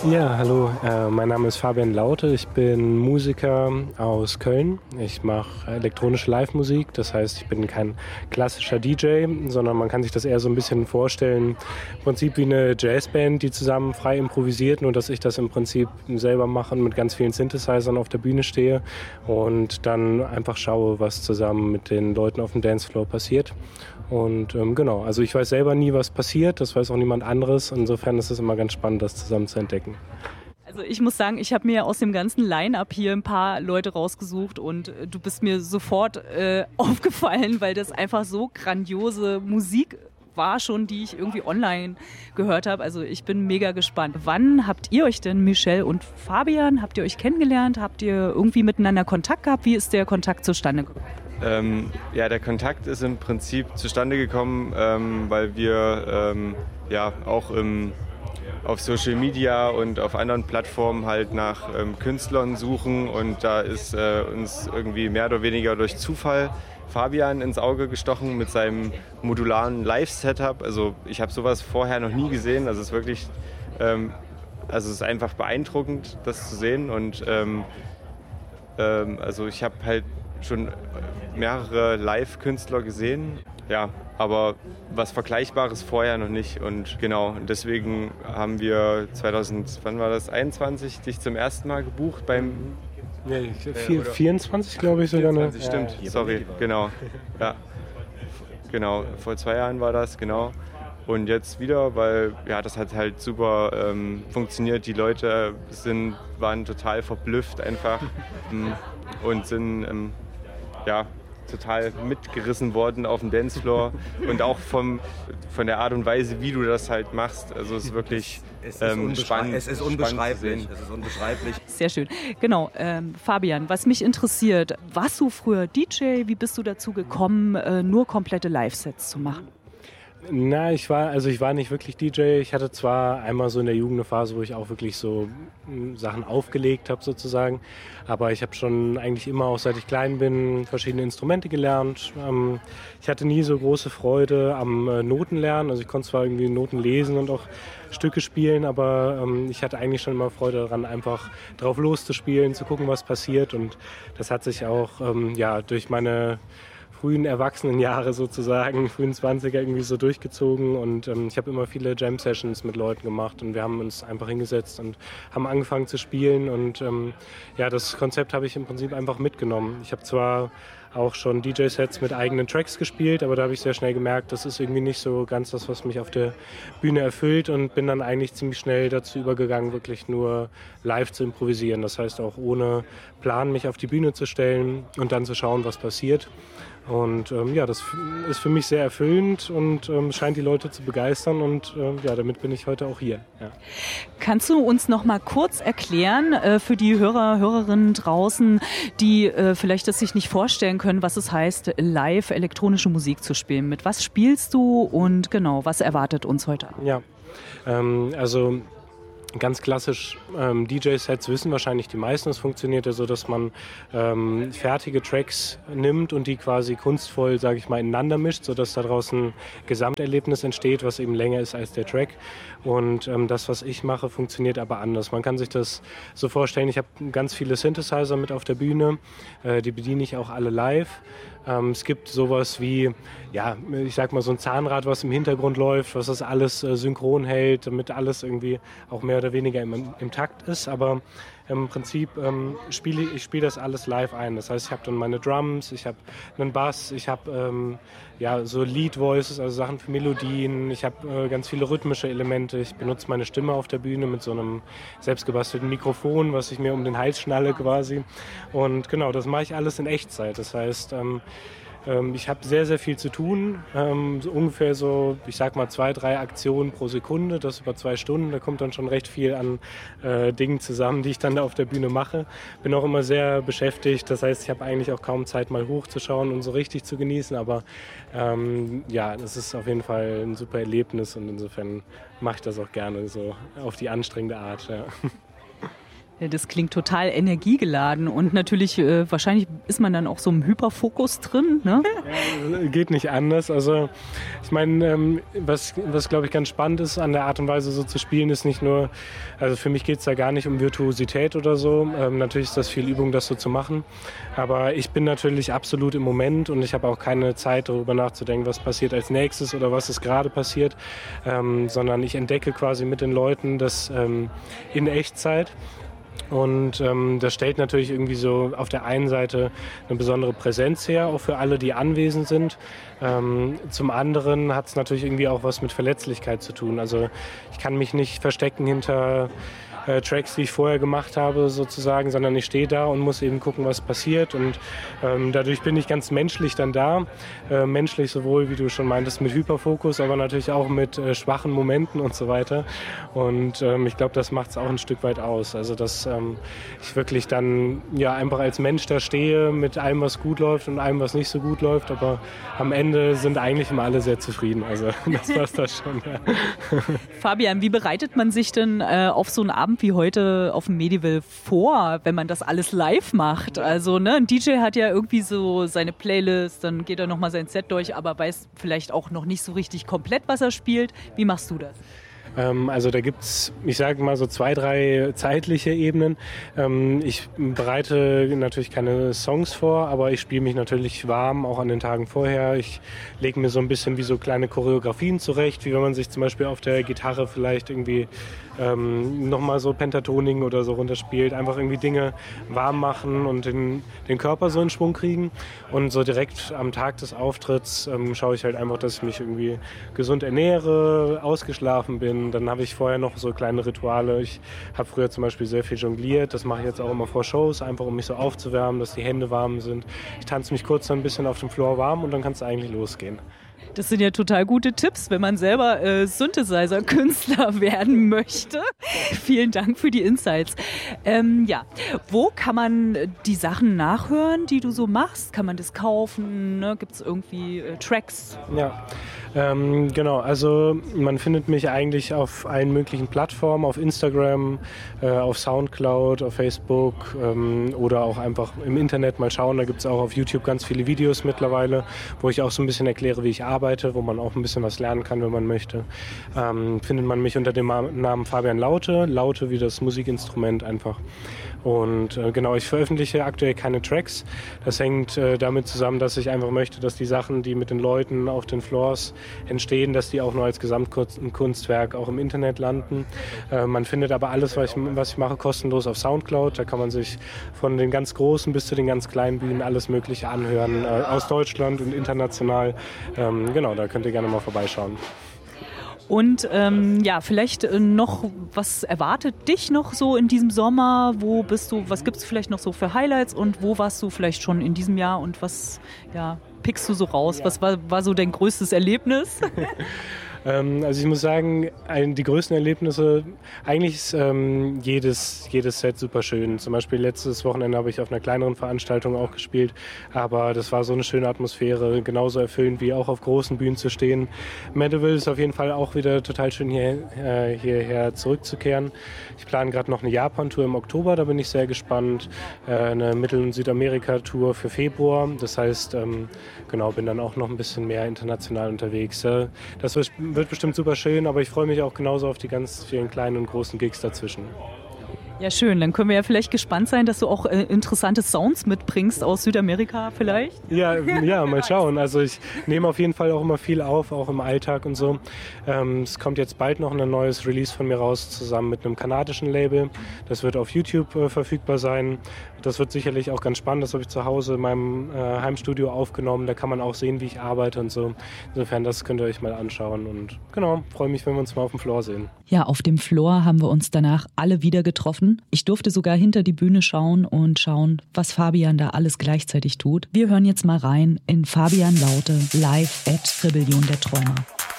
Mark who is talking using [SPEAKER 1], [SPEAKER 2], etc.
[SPEAKER 1] Ja, hallo, mein Name ist Fabian Laute, ich bin Musiker aus Köln. Ich mache elektronische Live-Musik, das heißt, ich bin kein klassischer DJ, sondern man kann sich das eher so ein bisschen vorstellen, im Prinzip wie eine Jazzband, die zusammen frei improvisiert, nur dass ich das im Prinzip selber mache und mit ganz vielen Synthesizern auf der Bühne stehe und dann einfach schaue, was zusammen mit den Leuten auf dem Dancefloor passiert. Und genau, also ich weiß selber nie, was passiert, das weiß auch niemand anderes. Insofern ist es immer ganz spannend, das zusammen zu entdecken.
[SPEAKER 2] Also ich muss sagen, ich habe mir aus dem ganzen Line-Up hier ein paar Leute rausgesucht und du bist mir sofort aufgefallen, weil das einfach so grandiose Musik war schon, die ich irgendwie online gehört habe. Also ich bin mega gespannt. Wann habt ihr euch denn, Michelle und Fabian, habt ihr euch kennengelernt? Habt ihr irgendwie miteinander Kontakt gehabt? Wie ist der Kontakt zustande gekommen?
[SPEAKER 3] Ja, der Kontakt ist im Prinzip zustande gekommen, weil wir auch auf Social Media und auf anderen Plattformen halt nach Künstlern suchen, und da ist uns irgendwie mehr oder weniger durch Zufall Fabian ins Auge gestochen mit seinem modularen Live-Setup. Also ich habe sowas vorher noch nie gesehen, also es ist wirklich, es ist einfach beeindruckend, das zu sehen, und also ich habe halt schon mehrere Live-Künstler gesehen, ja, aber was Vergleichbares vorher noch nicht, und genau, deswegen haben wir 2021 dich zum ersten Mal gebucht beim...
[SPEAKER 1] Ja, 24 glaube ich sogar.
[SPEAKER 3] 24, stimmt, sorry, genau, ja, genau, vor 2 Jahren war das, genau. Und jetzt wieder, weil ja, das hat halt super funktioniert. Die Leute waren total verblüfft einfach und sind total mitgerissen worden auf dem Dancefloor, und auch von der Art und Weise, wie du das halt machst. Also es ist wirklich spannend.
[SPEAKER 4] Es ist unbeschreiblich. Es ist unbeschreiblich.
[SPEAKER 2] Sehr schön. Genau, Fabian, was mich interessiert, warst du früher DJ? Wie bist du dazu gekommen, nur komplette Live-Sets zu machen?
[SPEAKER 1] Na, ich war nicht wirklich DJ. Ich hatte zwar einmal so in der Jugend eine Phase, wo ich auch wirklich so Sachen aufgelegt habe sozusagen, aber ich habe schon eigentlich immer, auch seit ich klein bin, verschiedene Instrumente gelernt. Ich hatte nie so große Freude am Notenlernen, also ich konnte zwar irgendwie Noten lesen und auch Stücke spielen, aber ich hatte eigentlich schon immer Freude daran, einfach drauf loszuspielen, zu gucken, was passiert, und das hat sich auch durch meine frühen Erwachsenenjahre sozusagen, frühen 20er irgendwie so durchgezogen, und ich habe immer viele Jam-Sessions mit Leuten gemacht, und wir haben uns einfach hingesetzt und haben angefangen zu spielen, und das Konzept habe ich im Prinzip einfach mitgenommen. Ich habe zwar auch schon DJ-Sets mit eigenen Tracks gespielt, aber da habe ich sehr schnell gemerkt, das ist irgendwie nicht so ganz das, was mich auf der Bühne erfüllt, und bin dann eigentlich ziemlich schnell dazu übergegangen, wirklich nur live zu improvisieren. Das heißt auch ohne Plan mich auf die Bühne zu stellen und dann zu schauen, was passiert. Und das ist für mich sehr erfüllend und scheint die Leute zu begeistern, und damit bin ich heute auch hier. Ja.
[SPEAKER 2] Kannst du uns noch mal kurz erklären für die Hörerinnen draußen, die vielleicht das sich nicht vorstellen können, was es heißt, live elektronische Musik zu spielen? Mit was spielst du, und genau, was erwartet uns heute?
[SPEAKER 1] Ja, ganz klassisch DJ-Sets wissen wahrscheinlich die meisten. Es funktioniert ja so, dass man fertige Tracks nimmt und die quasi kunstvoll, sage ich mal, ineinander mischt, sodass daraus ein Gesamterlebnis entsteht, was eben länger ist als der Track. Und das, was ich mache, funktioniert aber anders. Man kann sich das so vorstellen, ich habe ganz viele Synthesizer mit auf der Bühne, die bediene ich auch alle live. Es gibt sowas wie, ich sag mal, so ein Zahnrad, was im Hintergrund läuft, was das alles synchron hält, damit alles irgendwie auch mehr oder weniger im Takt ist. Aber im Prinzip spiele ich das alles live ein. Das heißt, ich habe dann meine Drums, ich habe einen Bass, ich habe so Lead Voices, also Sachen für Melodien. Ich habe ganz viele rhythmische Elemente. Ich benutze meine Stimme auf der Bühne mit so einem selbstgebastelten Mikrofon, was ich mir um den Hals schnalle quasi. Und genau, das mache ich alles in Echtzeit. Das heißt, ich habe sehr, sehr viel zu tun, so ungefähr so, ich sag mal 2-3 Aktionen pro Sekunde, das über 2 Stunden, da kommt dann schon recht viel an Dingen zusammen, die ich dann da auf der Bühne mache. Bin auch immer sehr beschäftigt, das heißt, ich habe eigentlich auch kaum Zeit mal hochzuschauen und so richtig zu genießen, aber das ist auf jeden Fall ein super Erlebnis, und insofern mache ich das auch gerne so auf die anstrengende Art. Ja.
[SPEAKER 2] Ja, das klingt total energiegeladen und natürlich, wahrscheinlich ist man dann auch so im Hyperfokus drin, ne?
[SPEAKER 1] Ja, geht nicht anders. Also ich meine, was glaube ich ganz spannend ist an der Art und Weise so zu spielen, ist nicht nur, also für mich geht es da gar nicht um Virtuosität oder so. Natürlich ist das viel Übung, das so zu machen. Aber ich bin natürlich absolut im Moment und ich habe auch keine Zeit, darüber nachzudenken, was passiert als nächstes oder was ist gerade passiert, sondern ich entdecke quasi mit den Leuten das in Echtzeit. Und das stellt natürlich irgendwie so auf der einen Seite eine besondere Präsenz her, auch für alle, die anwesend sind. Zum anderen hat es natürlich irgendwie auch was mit Verletzlichkeit zu tun. Also ich kann mich nicht verstecken hinter Tracks, die ich vorher gemacht habe sozusagen, sondern ich stehe da und muss eben gucken, was passiert und dadurch bin ich ganz menschlich dann da. Menschlich sowohl, wie du schon meintest, mit Hyperfokus, aber natürlich auch mit schwachen Momenten und so weiter und ich glaube, das macht es auch ein Stück weit aus. Also dass ich wirklich dann ja einfach als Mensch da stehe mit allem, was gut läuft und allem, was nicht so gut läuft, aber am Ende sind eigentlich immer alle sehr zufrieden. Also das war's da schon. Ja.
[SPEAKER 2] Fabian, wie bereitet man sich denn auf so einen Abend wie heute auf dem Medival vor, wenn man das alles live macht? Also ne, ein DJ hat ja irgendwie so seine Playlist, dann geht er nochmal sein Set durch, aber weiß vielleicht auch noch nicht so richtig komplett, was er spielt. Wie machst du das?
[SPEAKER 1] Also da gibt es, ich sage mal so 2, 3 zeitliche Ebenen. Ich bereite natürlich keine Songs vor, aber ich spiele mich natürlich warm, auch an den Tagen vorher. Ich lege mir so ein bisschen wie so kleine Choreografien zurecht, wie wenn man sich zum Beispiel auf der Gitarre vielleicht irgendwie nochmal so Pentatoning oder so runterspielt. Einfach irgendwie Dinge warm machen und den Körper so in Schwung kriegen. Und so direkt am Tag des Auftritts schaue ich halt einfach, dass ich mich irgendwie gesund ernähre, ausgeschlafen bin. Dann habe ich vorher noch so kleine Rituale. Ich habe früher zum Beispiel sehr viel jongliert. Das mache ich jetzt auch immer vor Shows, einfach um mich so aufzuwärmen, dass die Hände warm sind. Ich tanze mich kurz ein bisschen auf dem Floor warm und dann kann es eigentlich losgehen.
[SPEAKER 2] Das sind ja total gute Tipps, wenn man selber Synthesizer-Künstler werden möchte. Vielen Dank für die Insights. Ja, wo kann man die Sachen nachhören, die du so machst? Kann man das kaufen? Ne? Gibt es irgendwie Tracks?
[SPEAKER 1] Ja, genau. Also man findet mich eigentlich auf allen möglichen Plattformen, auf Instagram, auf Soundcloud, auf Facebook oder auch einfach im Internet mal schauen. Da gibt es auch auf YouTube ganz viele Videos mittlerweile, wo ich auch so ein bisschen erkläre, wie ich arbeite, wo man auch ein bisschen was lernen kann, wenn man möchte. Findet man mich unter dem Namen Fabian Laute, Laute wie das Musikinstrument einfach. Und genau, ich veröffentliche aktuell keine Tracks. Das hängt damit zusammen, dass ich einfach möchte, dass die Sachen, die mit den Leuten auf den Floors entstehen, dass die auch nur als Gesamtkunstwerk auch im Internet landen. Man findet aber alles, was ich mache, kostenlos auf Soundcloud. Da kann man sich von den ganz großen bis zu den ganz kleinen Bühnen alles Mögliche anhören, aus Deutschland und international. Genau, da könnt ihr gerne mal vorbeischauen.
[SPEAKER 2] Und ja, vielleicht noch, was erwartet dich noch so in diesem Sommer? Wo bist du, was gibt es vielleicht noch so für Highlights und wo warst du vielleicht schon in diesem Jahr und was pickst du so raus? Ja. Was war so dein größtes Erlebnis?
[SPEAKER 1] Also ich muss sagen, die größten Erlebnisse, eigentlich ist jedes Set super schön. Zum Beispiel letztes Wochenende habe ich auf einer kleineren Veranstaltung auch gespielt, aber das war so eine schöne Atmosphäre, genauso erfüllend wie auch auf großen Bühnen zu stehen. Medival ist auf jeden Fall auch wieder total schön hierher zurückzukehren. Ich plane gerade noch eine Japan-Tour im Oktober, da bin ich sehr gespannt. Eine Mittel- und Südamerika-Tour für Februar, das heißt, genau, bin dann auch noch ein bisschen mehr international unterwegs. Das wird bestimmt super schön, aber ich freue mich auch genauso auf die ganz vielen kleinen und großen Gigs dazwischen.
[SPEAKER 2] Ja, schön. Dann können wir ja vielleicht gespannt sein, dass du auch interessante Sounds mitbringst aus Südamerika vielleicht.
[SPEAKER 1] Ja, mal schauen. Also ich nehme auf jeden Fall auch immer viel auf, auch im Alltag und so. Es kommt jetzt bald noch ein neues Release von mir raus, zusammen mit einem kanadischen Label. Das wird auf YouTube verfügbar sein. Das wird sicherlich auch ganz spannend. Das habe ich zu Hause in meinem Heimstudio aufgenommen. Da kann man auch sehen, wie ich arbeite und so. Insofern, das könnt ihr euch mal anschauen. Und genau, freue mich, wenn wir uns mal auf dem Floor sehen.
[SPEAKER 5] Ja, auf dem Floor haben wir uns danach alle wieder getroffen. Ich durfte sogar hinter die Bühne schauen und schauen, was Fabian da alles gleichzeitig tut. Wir hören jetzt mal rein in Fabian Laute live at Rebellion der Träumer.